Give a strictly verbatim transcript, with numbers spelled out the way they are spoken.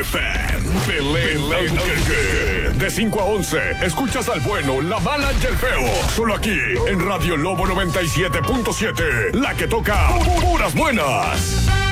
FM. Pelé, de cinco a once, escuchas al bueno, la mala y el feo. Solo aquí, en Radio Lobo noventa y siete punto siete. La que toca puras buenas.